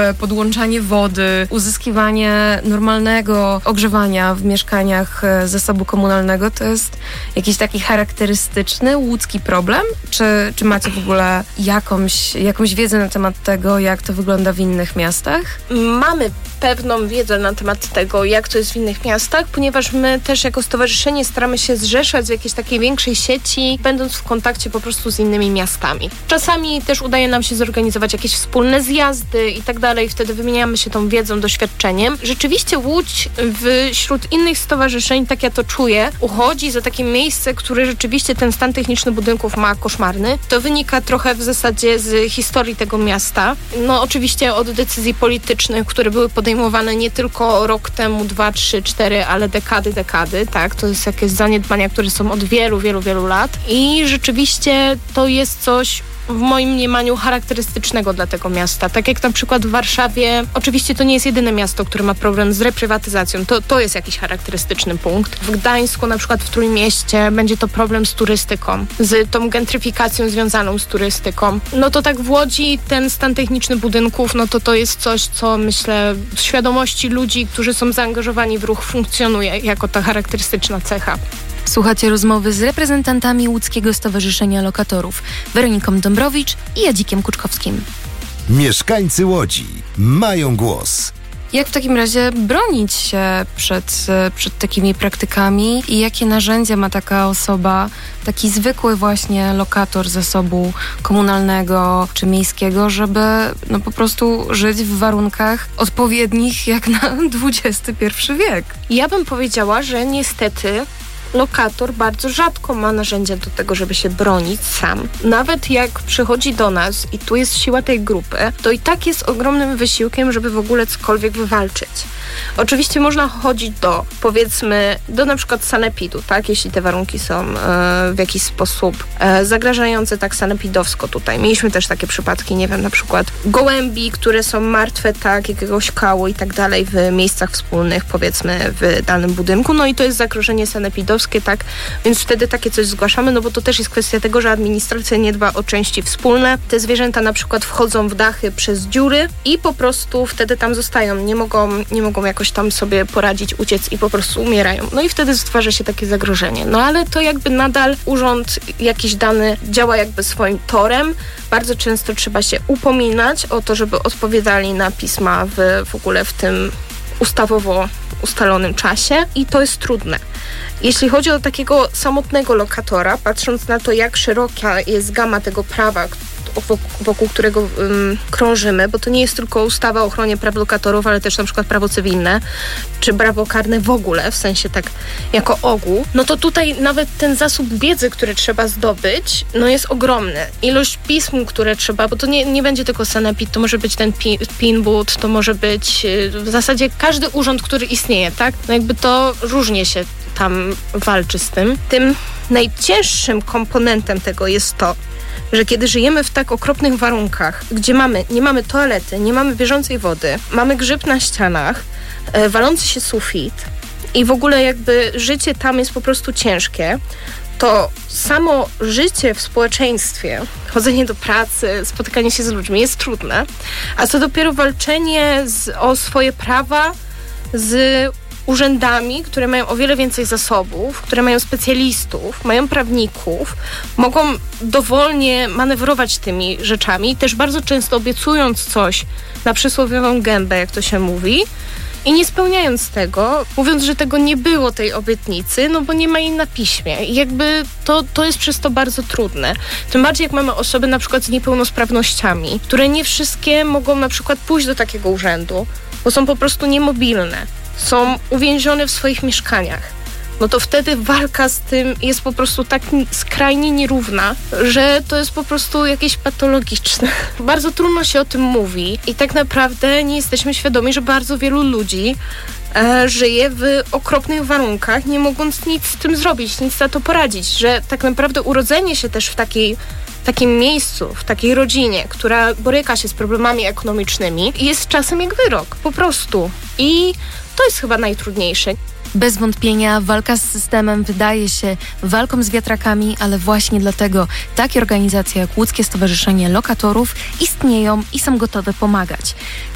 podłączanie wody, uzyskiwanie normalnego ogrzewania w mieszkaniach zasobu komunalnego to jest jakiś taki charakterystyczny łódzki problem? Czy macie w ogóle jakąś wiedzę na temat tego, jak to wygląda w innych miastach? Mamy pewną wiedzę na temat tego, jak to jest w innych miastach, ponieważ my też jako stowarzyszenie staramy się zrzeszać w jakiejś takiej większej sieci, będąc w kontakcie po prostu z innymi miastami. Czasami też udaje nam się zorganizować jakieś wspólne zjazdy i tak dalej, wtedy wymieniamy się tą wiedzą, doświadczeniem. Rzeczywiście Łódź wśród innych stowarzyszeń, tak ja to czuję, uchodzi za takie miejsce, które rzeczywiście ten stan techniczny budynków ma koszmarny. To wynika trochę w zasadzie z historii tego miasta. No oczywiście od decyzji politycznych, które były podejmowane nie tylko rok temu, 2, 3, 4, ale dekady, tak? To jest jakieś zaniedbania, które są od wielu lat i rzeczywiście to jest coś w moim mniemaniu charakterystycznego dla tego miasta. Tak jak na przykład w Warszawie, oczywiście to nie jest jedyne miasto, które ma problem z reprywatyzacją. To jest jakiś charakterystyczny punkt. W Gdańsku, na przykład w Trójmieście będzie to problem z turystyką, z tą gentryfikacją związaną z turystyką. No to tak w Łodzi ten stan techniczny budynków, no to jest coś, co myślę w świadomości ludzi, którzy są zaangażowani w ruch, funkcjonuje jako ta charakterystyczna cecha. Słuchacie rozmowy z reprezentantami Łódzkiego Stowarzyszenia Lokatorów, Weroniką Dąbrowicz i Jadzikiem Kuczkowskim. Mieszkańcy Łodzi mają głos. Jak w takim razie bronić się przed takimi praktykami i jakie narzędzia ma taka osoba, taki zwykły właśnie lokator zasobu komunalnego czy miejskiego, żeby po prostu żyć w warunkach odpowiednich jak na XXI wiek? Ja bym powiedziała, że niestety lokator bardzo rzadko ma narzędzia do tego, żeby się bronić sam. Nawet jak przychodzi do nas i tu jest siła tej grupy, to i tak jest ogromnym wysiłkiem, żeby w ogóle cokolwiek wywalczyć. Oczywiście można chodzić do na przykład sanepidu, tak? Jeśli te warunki są w jakiś sposób zagrażające tak sanepidowsko tutaj. Mieliśmy też takie przypadki, nie wiem, na przykład gołębi, które są martwe, tak? Jakiegoś kału i tak dalej w miejscach wspólnych, powiedzmy w danym budynku. No i to jest zagrożenie sanepidowskie, tak? Więc wtedy takie coś zgłaszamy, no bo to też jest kwestia tego, że administracja nie dba o części wspólne. Te zwierzęta na przykład wchodzą w dachy przez dziury i po prostu wtedy tam zostają. Nie mogą jakoś tam sobie poradzić, uciec i po prostu umierają. No i wtedy stwarza się takie zagrożenie. No ale to jakby nadal urząd jakiś dany działa jakby swoim torem. Bardzo często trzeba się upominać o to, żeby odpowiadali na pisma w ogóle w tym ustawowo ustalonym czasie i to jest trudne. Jeśli chodzi o takiego samotnego lokatora, patrząc na to, jak szeroka jest gama tego prawa, wokół którego krążymy, bo to nie jest tylko ustawa o ochronie praw lokatorów, ale też na przykład prawo cywilne, czy prawo karne w ogóle, w sensie tak jako ogół, no to tutaj nawet ten zasób wiedzy, który trzeba zdobyć, no jest ogromny. Ilość pism, które trzeba, bo to nie będzie tylko sanepid, to może być ten PIN-BUD, to może być w zasadzie każdy urząd, który istnieje, tak? No jakby to różnie się tam walczy z tym. Tym najcięższym komponentem tego jest to, że kiedy żyjemy w tak okropnych warunkach, gdzie nie mamy toalety, nie mamy bieżącej wody, mamy grzyb na ścianach, walący się sufit i w ogóle jakby życie tam jest po prostu ciężkie, to samo życie w społeczeństwie, chodzenie do pracy, spotykanie się z ludźmi jest trudne, a co dopiero walczenie o swoje prawa z urzędami, które mają o wiele więcej zasobów, które mają specjalistów, mają prawników, mogą dowolnie manewrować tymi rzeczami, też bardzo często obiecując coś na przysłowiową gębę, jak to się mówi, i nie spełniając tego, mówiąc, że tego nie było, tej obietnicy, no bo nie ma jej na piśmie. I jakby to jest przez to bardzo trudne. Tym bardziej jak mamy osoby na przykład z niepełnosprawnościami, które nie wszystkie mogą na przykład pójść do takiego urzędu, bo są po prostu niemobilne. Są uwięzione w swoich mieszkaniach. No to wtedy walka z tym jest po prostu tak skrajnie nierówna, że to jest po prostu jakieś patologiczne. Bardzo trudno się o tym mówi i tak naprawdę nie jesteśmy świadomi, że bardzo wielu ludzi żyje w okropnych warunkach, nie mogąc nic z tym zrobić, nic na to poradzić, że tak naprawdę urodzenie się też w takim miejscu, w takiej rodzinie, która boryka się z problemami ekonomicznymi, jest czasem jak wyrok, po prostu. I to jest chyba najtrudniejsze. Bez wątpienia walka z systemem wydaje się walką z wiatrakami, ale właśnie dlatego takie organizacje jak Łódzkie Stowarzyszenie Lokatorów istnieją i są gotowe pomagać.